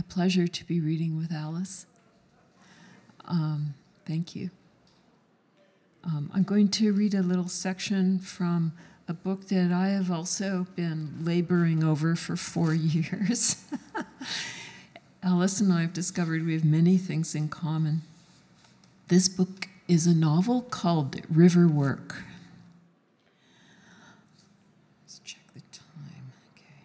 a pleasure to be reading with Alice. Thank you. I'm going to read a little section from a book that I have also been laboring over for 4 years. Alice and I have discovered we have many things in common. This book is a novel called River Work. Let's check the time. Okay.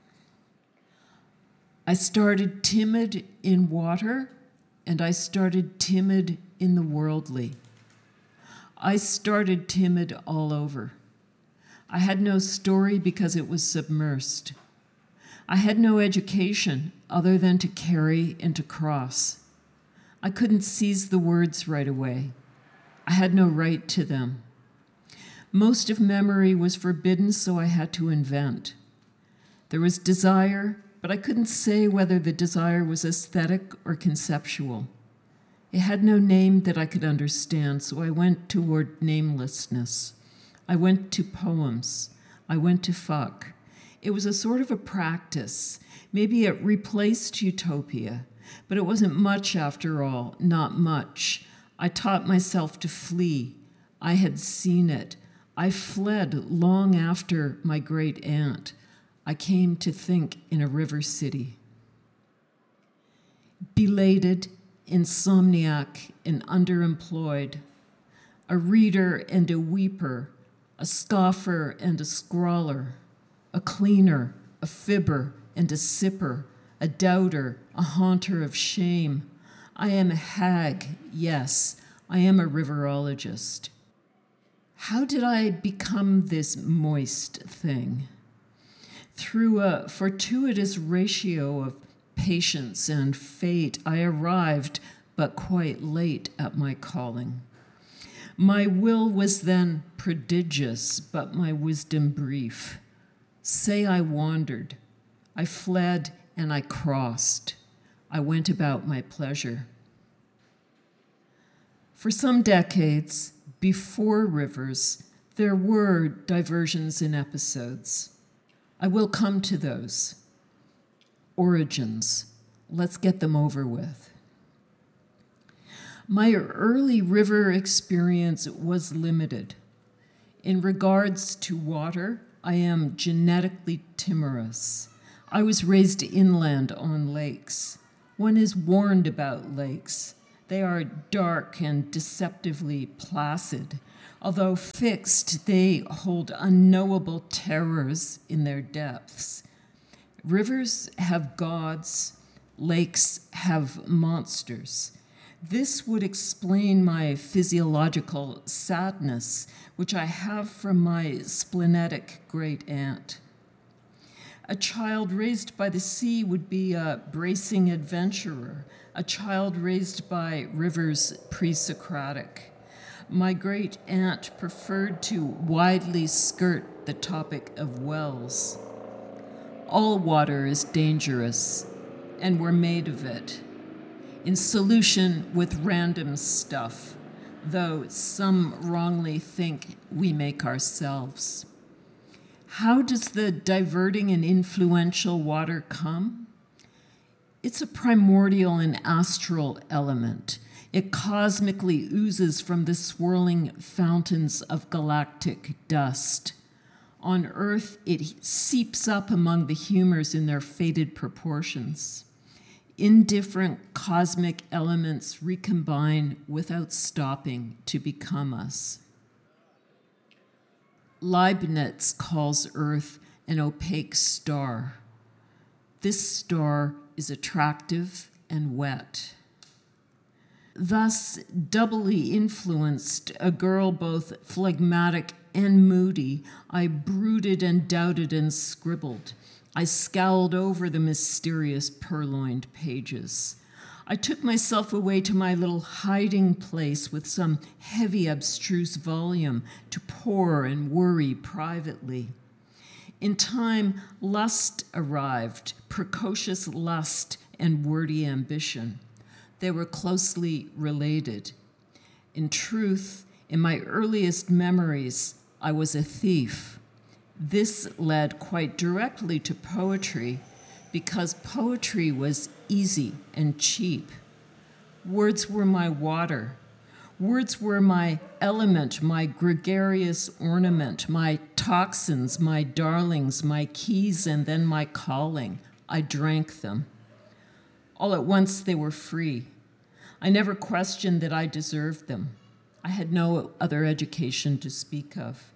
I started timid in water, and I started timid in the worldly. I started timid all over. I had no story because it was submersed. I had no education other than to carry and to cross. I couldn't seize the words right away. I had no right to them. Most of memory was forbidden, so I had to invent. There was desire, but I couldn't say whether the desire was aesthetic or conceptual. It had no name that I could understand, so I went toward namelessness. I went to poems. I went to fuck. It was a sort of a practice. Maybe it replaced utopia, but it wasn't much after all, not much. I taught myself to flee. I had seen it. I fled long after my great aunt. I came to think in a river city. Belated, insomniac, and underemployed, a reader and a weeper, a scoffer and a scrawler, a cleaner, a fibber and a sipper, a doubter, a haunter of shame. I am a hag, yes, I am a riverologist. How did I become this moist thing? Through a fortuitous ratio of patience and fate, I arrived, but quite late, at my calling. My will was then prodigious, but my wisdom brief. Say I wandered. I fled and I crossed. I went about my pleasure. For some decades, before rivers, there were diversions in episodes. I will come to those. Origins. Let's get them over with. My early river experience was limited. In regards to water, I am genetically timorous. I was raised inland on lakes. One is warned about lakes. They are dark and deceptively placid. Although fixed, they hold unknowable terrors in their depths. Rivers have gods, lakes have monsters. This would explain my physiological sadness, which I have from my splenetic great aunt. A child raised by the sea would be a bracing adventurer, a child raised by rivers pre-Socratic. My great aunt preferred to widely skirt the topic of wells. All water is dangerous, and we're made of it. In solution with random stuff, though some wrongly think we make ourselves. How does the diverting and influential water come? It's a primordial and astral element. It cosmically oozes from the swirling fountains of galactic dust. On Earth, it seeps up among the humors in their faded proportions. Indifferent cosmic elements recombine without stopping to become us. Leibniz calls Earth an opaque star. This star is attractive and wet. Thus, doubly influenced, a girl both phlegmatic and moody, I brooded and doubted and scribbled. I scowled over the mysterious purloined pages. I took myself away to my little hiding place with some heavy, abstruse volume to pore and worry privately. In time, lust arrived, precocious lust and wordy ambition. They were closely related. In truth, in my earliest memories, I was a thief. This led quite directly to poetry, because poetry was easy and cheap. Words were my water. Words were my element, my gregarious ornament, my toxins, my darlings, my keys, and then my calling. I drank them. All at once they were free. I never questioned that I deserved them. I had no other education to speak of.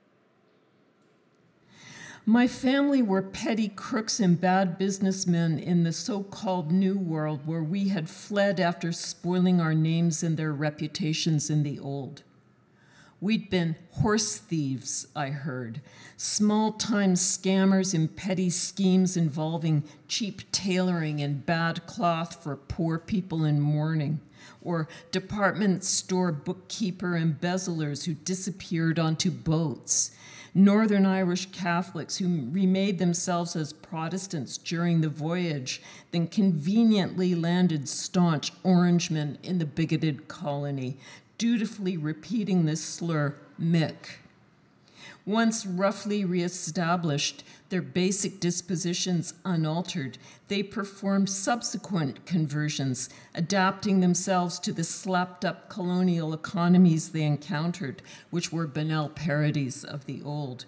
My family were petty crooks and bad businessmen in the so-called New World, where we had fled after spoiling our names and their reputations in the Old. We'd been horse thieves, I heard, small-time scammers in petty schemes involving cheap tailoring and bad cloth for poor people in mourning, or department store bookkeeper embezzlers who disappeared onto boats, Northern Irish Catholics who remade themselves as Protestants during the voyage, then conveniently landed staunch Orangemen in the bigoted colony, dutifully repeating the slur, Mick. Once roughly reestablished, their basic dispositions unaltered, they performed subsequent conversions, adapting themselves to the slapped-up colonial economies they encountered, which were banal parodies of the old.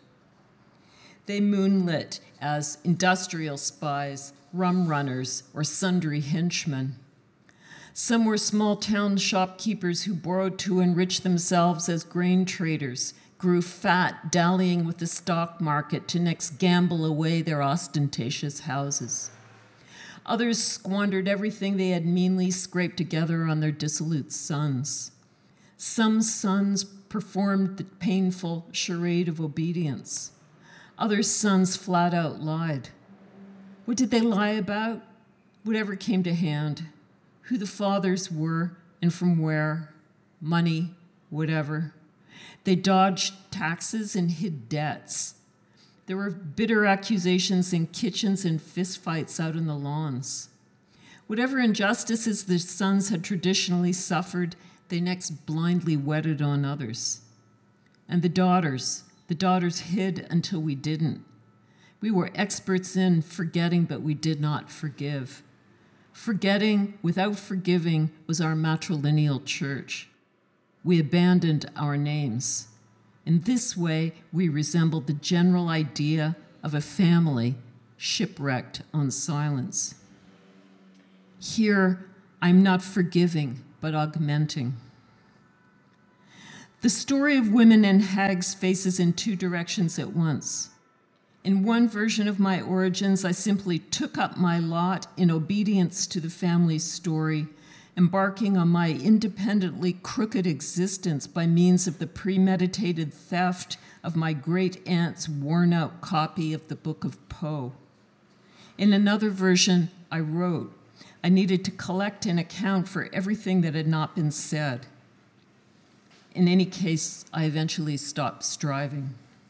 They moonlit as industrial spies, rum runners, or sundry henchmen. Some were small-town shopkeepers who borrowed to enrich themselves as grain traders, grew fat dallying with the stock market to next gamble away their ostentatious houses. Others squandered everything they had meanly scraped together on their dissolute sons. Some sons performed the painful charade of obedience. Other sons flat out lied. What did they lie about? Whatever came to hand. Who the fathers were and from where. Money, whatever. They dodged taxes and hid debts. There were bitter accusations in kitchens and fistfights out on the lawns. Whatever injustices the sons had traditionally suffered, they next blindly wedded on others. And the daughters hid until we didn't. We were experts in forgetting, but we did not forgive. Forgetting without forgiving was our matrilineal church. We abandoned our names. In this way, we resembled the general idea of a family shipwrecked on silence. Here, I'm not forgiving, but augmenting. The story of women and hags faces in two directions at once. In one version of my origins, I simply took up my lot in obedience to the family's story, embarking on my independently crooked existence by means of the premeditated theft of my great-aunt's worn-out copy of the Book of Poe. In another version, I wrote, I needed to collect and account for everything that had not been said. In any case, I eventually stopped striving.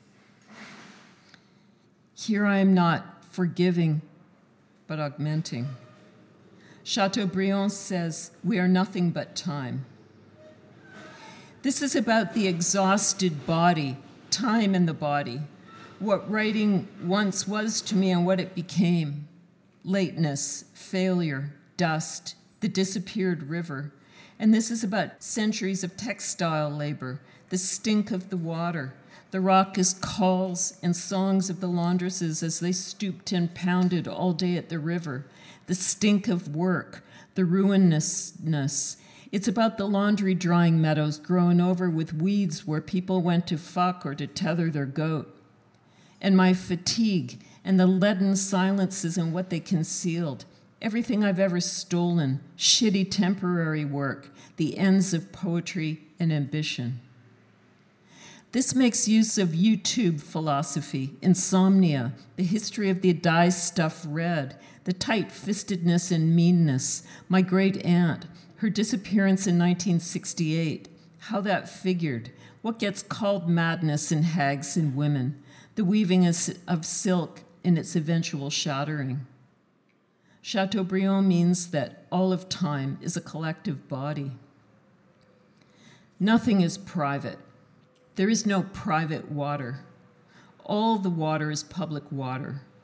Here I am not forgiving, but augmenting. Chateaubriand says, we are nothing but time. This is about the exhausted body, time in the body, what writing once was to me and what it became. Lateness, failure, dust, the disappeared river. And this is about centuries of textile labor, the stink of the water, the raucous calls and songs of the laundresses as they stooped and pounded all day at the river, the stink of work, the ruinousness. It's about the laundry drying meadows grown over with weeds where people went to fuck or to tether their goat. And my fatigue and the leaden silences and what they concealed, everything I've ever stolen, shitty temporary work, the ends of poetry and ambition. This makes use of YouTube philosophy, insomnia, the history of the dye stuff red, the tight-fistedness and meanness, my great aunt, her disappearance in 1968, how that figured, what gets called madness in hags and women, the weaving of silk in its eventual shattering. Chateaubriand means that all of time is a collective body. Nothing is private. There is no private water. All the water is public water.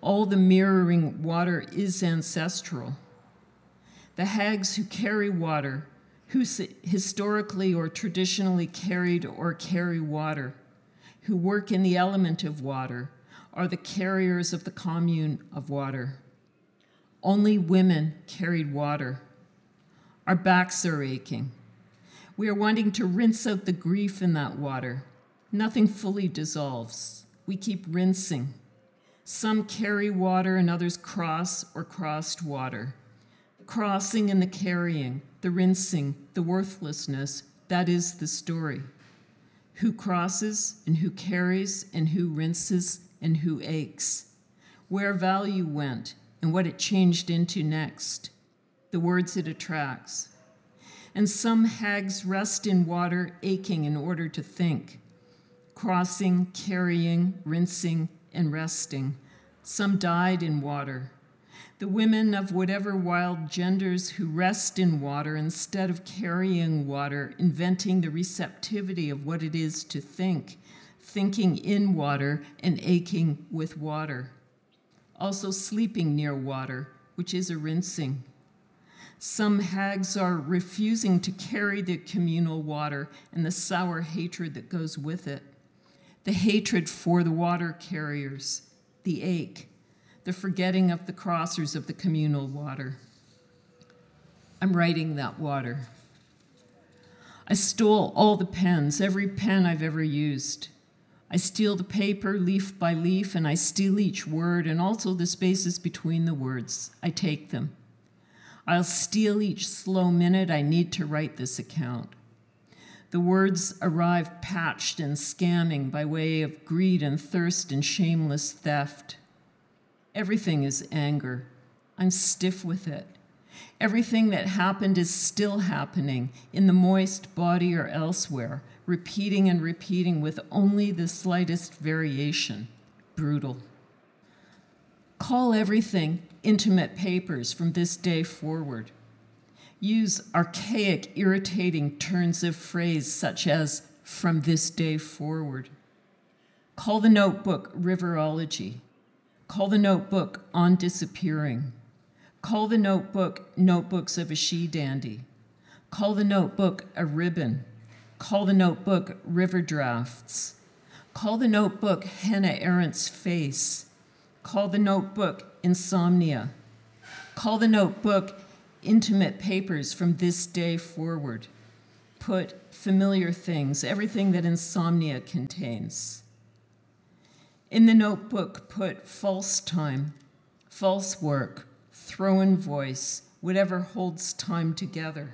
All the mirroring water is ancestral. The hags who carry water, who historically or traditionally carried or carry water, who work in the element of water, are the carriers of the commune of water. Only women carried water. Our backs are aching. We are wanting to rinse out the grief in that water. Nothing fully dissolves. We keep rinsing. Some carry water and others cross or crossed water. The crossing and the carrying, the rinsing, the worthlessness, that is the story. Who crosses and who carries and who rinses and who aches. Where value went and what it changed into next. The words it attracts. And some hags rest in water, aching in order to think. Crossing, carrying, rinsing, and resting. Some died in water. The women of whatever wild genders who rest in water instead of carrying water, inventing the receptivity of what it is to think, thinking in water and aching with water. Also sleeping near water, which is a rinsing. Some hags are refusing to carry the communal water and the sour hatred that goes with it. The hatred for the water carriers, the ache, the forgetting of the crossers of the communal water. I'm writing that water. I stole all the pens, every pen I've ever used. I steal the paper leaf by leaf, and I steal each word and also the spaces between the words. I take them. I'll steal each slow minute I need to write this account. The words arrive patched and scamming by way of greed and thirst and shameless theft. Everything is anger. I'm stiff with it. Everything that happened is still happening in the moist body or elsewhere, repeating and repeating with only the slightest variation. Brutal. Call everything intimate papers from this day forward. Use archaic, irritating turns of phrase such as from this day forward. Call the notebook Riverology. Call the notebook On Disappearing. Call the notebook Notebooks of a She-Dandy. Call the notebook A Ribbon. Call the notebook River Drafts. Call the notebook Hannah Arendt's Face. Call the notebook Insomnia. Call the notebook Intimate Papers from this day forward. Put familiar things, everything that insomnia contains. In the notebook, put false time, false work, throw in voice, whatever holds time together.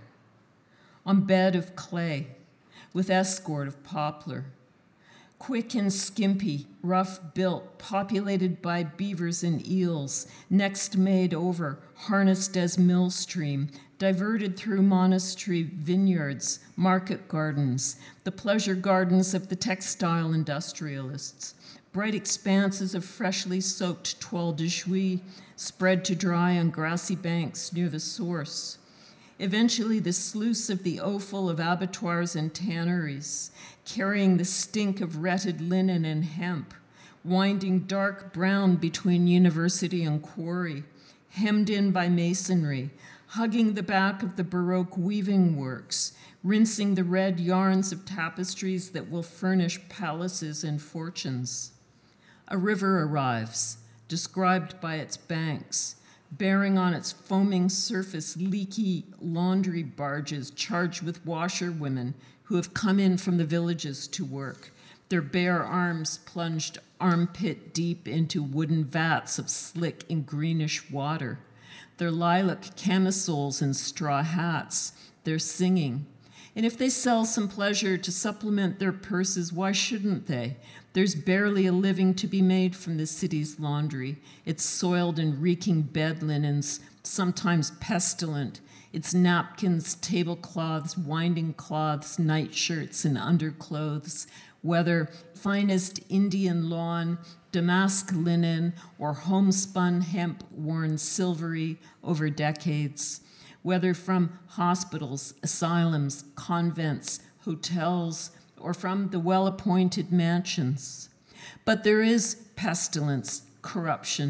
On bed of clay, with escort of poplar. Quick and skimpy, rough built, populated by beavers and eels, next made over, harnessed as millstream, diverted through monastery vineyards, market gardens, the pleasure gardens of the textile industrialists, bright expanses of freshly soaked toile de juillet spread to dry on grassy banks near the source. Eventually, the sluice of the offal of abattoirs and tanneries, carrying the stink of retted linen and hemp, winding dark brown between university and quarry, hemmed in by masonry, hugging the back of the Baroque weaving works, rinsing the red yarns of tapestries that will furnish palaces and fortunes. A river arrives, described by its banks, bearing on its foaming surface leaky laundry barges charged with washerwomen who have come in from the villages to work, their bare arms plunged armpit deep into wooden vats of slick and greenish water, their lilac camisoles and straw hats, their singing. And if they sell some pleasure to supplement their purses, why shouldn't they? There's barely a living to be made from the city's laundry, its soiled and reeking bed linens, sometimes pestilent, its napkins, tablecloths, winding cloths, nightshirts, and underclothes, whether finest Indian lawn, damask linen, or homespun hemp worn silvery over decades, whether from hospitals, asylums, convents, hotels, or from the well-appointed mansions. But there is pestilence, corruption,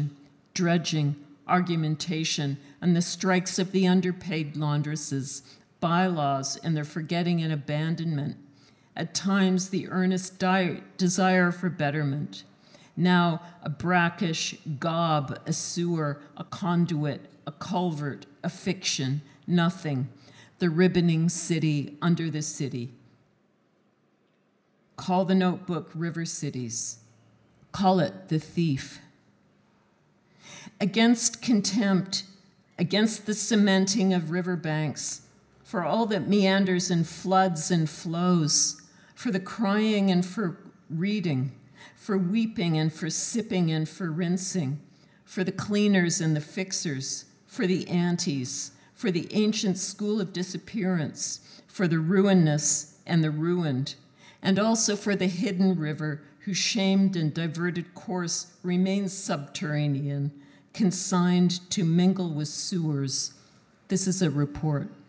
dredging, argumentation, and the strikes of the underpaid laundresses, bylaws and their forgetting and abandonment. At times, the earnest desire for betterment. Now, a brackish gob, a sewer, a conduit, a culvert, a fiction, nothing. The ribboning city under the city. Call the notebook River Cities. Call it the thief. Against contempt, against the cementing of riverbanks, for all that meanders and floods and flows, for the crying and for reading, for weeping and for sipping and for rinsing, for the cleaners and the fixers, for the aunties, for the ancient school of disappearance, for the ruinous and the ruined, and also for the hidden river whose shamed and diverted course remains subterranean, consigned to mingle with sewers. This is a report.